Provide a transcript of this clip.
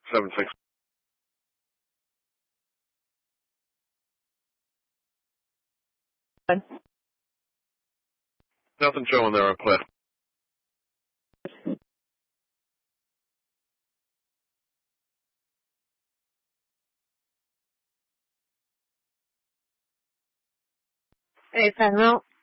7-6. Nothing showing there on Cliff. Hey, Fenwell.